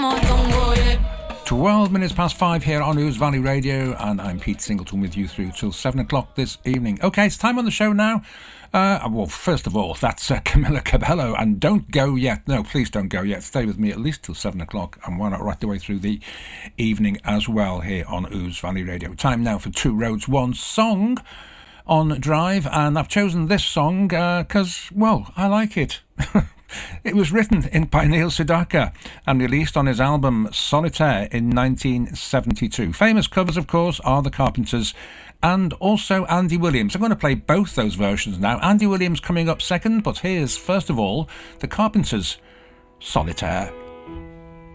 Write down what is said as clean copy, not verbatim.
12 minutes past 5 here on Ouse Valley Radio, and I'm Pete Singleton with you through till 7 o'clock this evening. OK, it's time on the show now. Well, first of all, that's Camila Cabello, and don't go yet. No, please don't go yet. Stay with me at least till 7 o'clock, and why not right the way through the evening as well here on Ouse Valley Radio. Time now for Two Roads, One Song on Drive, and I've chosen this song because, well, I like it. It was written by Neil Sedaka and released on his album Solitaire in 1972. Famous covers, of course, are The Carpenters and also Andy Williams. I'm going to play both those versions now. Andy Williams coming up second, but here's, first of all, The Carpenters' Solitaire.